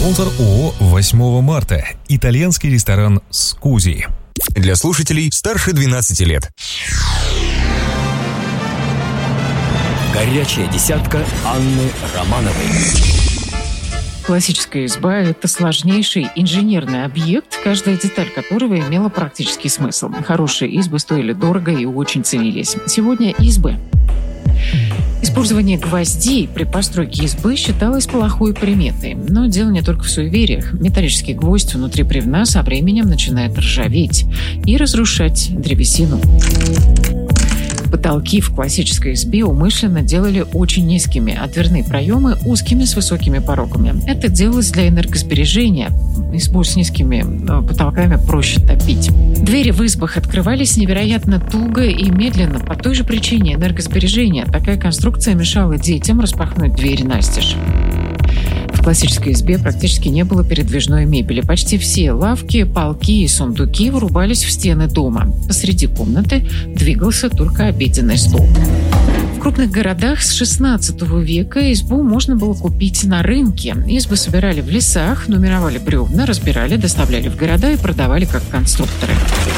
Спонсор ООО «8 марта». Итальянский ресторан «Скузи». Для слушателей старше 12 лет. Горячая десятка Анны Романовой. Классическая изба – это сложнейший инженерный объект, каждая деталь которого имела практический смысл. Хорошие избы стоили дорого и очень ценились. Сегодня избы. Использование гвоздей при постройке избы считалось плохой приметой. Но дело не только в суевериях. Металлический гвоздь внутри бревна со временем начинает ржаветь и разрушать древесину. Потолки в классической избе умышленно делали очень низкими, а дверные проемы узкими с высокими порогами. Это делалось для энергосбережения. Избу с низкими потолками проще топить. Двери в избах открывались невероятно туго и медленно. По той же причине энергосбережения такая конструкция мешала детям распахнуть дверь настежь. В классической избе практически не было передвижной мебели. Почти все лавки, полки и сундуки вырубались в стены дома. Посреди комнаты двигался только обеденный стол. В крупных городах с XVI века избу можно было купить на рынке. Избы собирали в лесах, нумеровали бревна, разбирали, доставляли в города и продавали как конструкторы.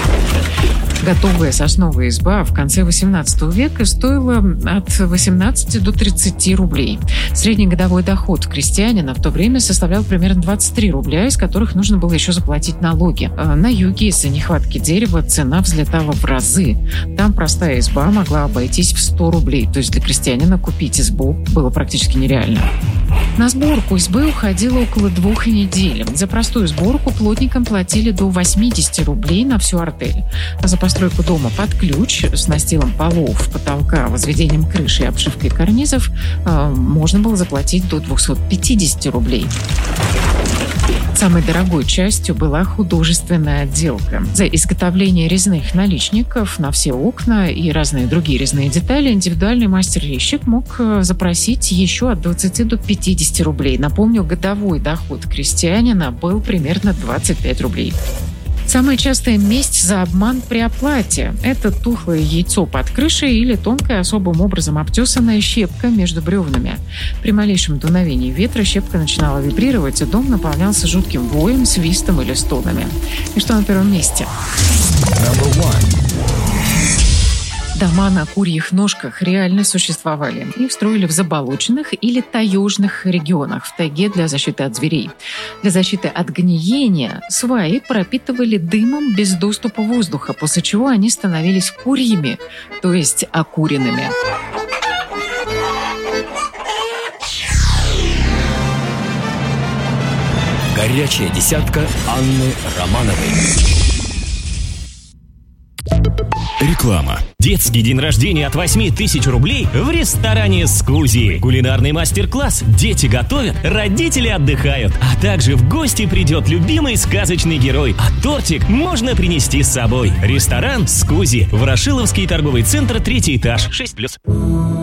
Готовая сосновая изба в конце XVIII века стоила от 18 до 30 рублей. Средний годовой доход крестьянина в то время составлял примерно 23 рубля, из которых нужно было еще заплатить налоги. На юге из-за нехватки дерева цена взлетала в разы. Там простая изба могла обойтись в 100 рублей, то есть для крестьянина купить избу было практически нереально. На сборку избы уходило около 2 недель. За простую сборку плотникам платили до 80 рублей на всю артель. А за постройку дома под ключ с настилом полов, потолка, возведением крыши и обшивкой карнизов можно было заплатить до 250 рублей. Самой дорогой частью была художественная отделка. За изготовление резных наличников на все окна и разные другие резные детали индивидуальный мастер-резчик мог запросить еще от 20 до 50 рублей. Напомню, годовой доход крестьянина был примерно 25 рублей. Самая частая месть за обман при оплате – это тухлое яйцо под крышей или тонкая, особым образом обтесанная щепка между бревнами. При малейшем дуновении ветра щепка начинала вибрировать, и дом наполнялся жутким воем, свистом или стонами. И что на первом месте? Дома на курьих ножках реально существовали. Их строили в заболоченных или таежных регионах, в тайге для защиты от зверей. Для защиты от гниения сваи пропитывали дымом без доступа воздуха, после чего они становились курьими, то есть окуренными. Горячая десятка Анны Романовой. Реклама. Детский день рождения от 8000 рублей в ресторане «Скузи». Кулинарный мастер-класс. Дети готовят, родители отдыхают. А также в гости придет любимый сказочный герой. А тортик можно принести с собой. Ресторан «Скузи». Ворошиловский торговый центр, 3-й этаж, 6+.